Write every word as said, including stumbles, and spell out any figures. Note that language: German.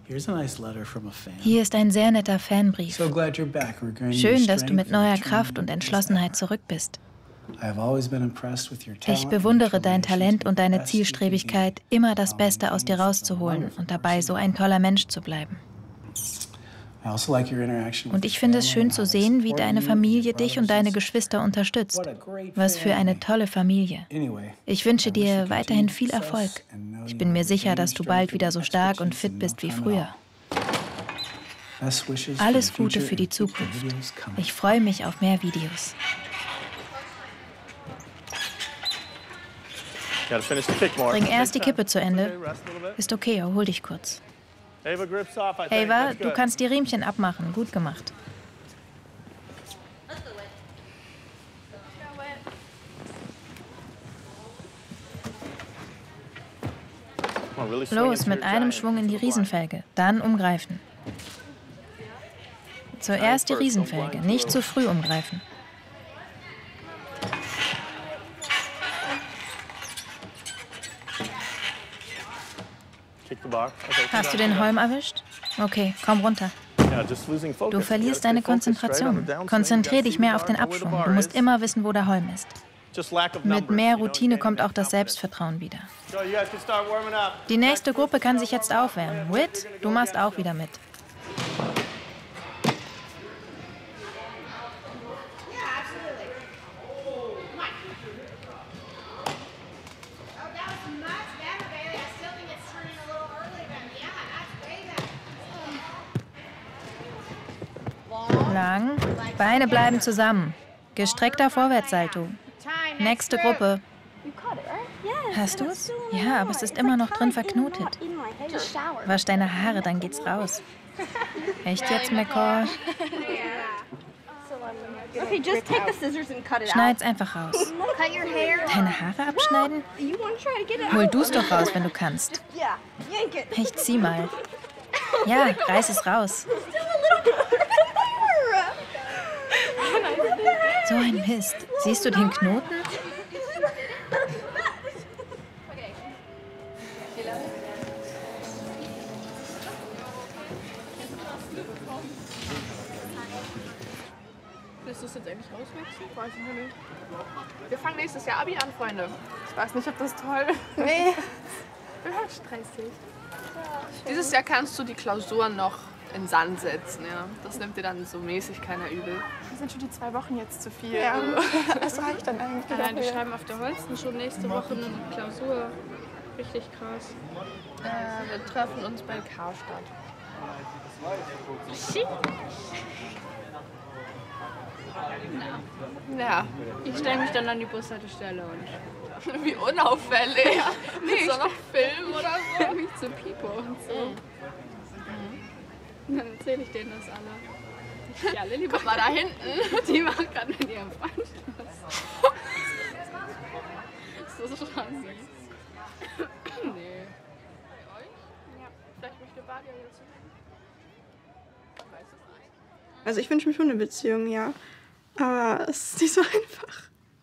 Hier ist ein sehr netter Fanbrief. Schön, dass du mit neuer Kraft und Entschlossenheit zurück bist. Ich bewundere dein Talent und deine Zielstrebigkeit, immer das Beste aus dir rauszuholen und dabei so ein toller Mensch zu bleiben. Und ich finde es schön zu sehen, wie deine Familie dich und deine Geschwister unterstützt. Was für eine tolle Familie. Ich wünsche dir weiterhin viel Erfolg. Ich bin mir sicher, dass du bald wieder so stark und fit bist wie früher. Alles Gute für die Zukunft. Ich freue mich auf mehr Videos. Bring erst die Kippe zu Ende. Ist okay, erhol dich kurz. Ava, du kannst die Riemchen abmachen. Gut gemacht. Los, mit einem Schwung in die Riesenfelge. Dann umgreifen. Zuerst die Riesenfelge, nicht zu früh umgreifen. Hast du den Holm erwischt? Okay, komm runter. Du verlierst deine Konzentration. Konzentrier dich mehr auf den Abschwung. Du musst immer wissen, wo der Holm ist. Mit mehr Routine kommt auch das Selbstvertrauen wieder. Die nächste Gruppe kann sich jetzt aufwärmen. Whit, du machst auch wieder mit. Lang. Beine bleiben zusammen. Gestreckter Vorwärtssalto. Nächste Gruppe. Hast du es? Ja, aber es ist immer noch drin verknotet. Wasch deine Haare, dann geht's raus. Echt jetzt, McCall? Schneid's einfach raus. Deine Haare abschneiden? Hol du's doch raus, wenn du kannst. Ich zieh mal. Ja, reiß es raus. So ein Mist. Siehst du den Knoten? Willst du es jetzt eigentlich rauswechseln? Weiß ich nicht. Wir fangen nächstes Jahr Abi an, Freunde. Ich weiß nicht, ob das toll ist. Nee. Wird halt stressig. Dieses Jahr kannst du die Klausuren noch in Sand setzen, ja. Das nimmt dir dann so mäßig keiner übel. Das sind schon die zwei Wochen jetzt zu viel. Ja. Das reicht dann eigentlich. Nein, die schreiben auf der Holsten schon nächste Woche eine Klausur. Richtig krass. Äh, wir treffen uns bei Karstadt. Ja. Ich stelle mich dann an die Bushaltestelle und... Wie unauffällig. Ja. Nee, so noch Film oder so. Wie zu Pipo und so. Mhm. Und dann erzähle ich denen das alle. Ja, Lilly, guck mal da hinten. Die macht gerade mit ihrem Freund Schluss. Das ist schon süß. Nee. Bei euch? Ja. Vielleicht möchte Badia jetzt. Also ich wünsche mir schon eine Beziehung, ja. Aber es ist nicht so einfach.